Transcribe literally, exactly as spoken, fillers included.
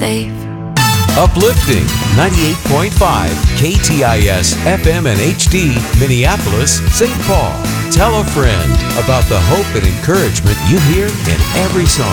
safe. Uplifting ninety-eight point five K T I S F M and H D, Minneapolis, Saint Paul. Tell a friend about the hope and encouragement you hear in every song.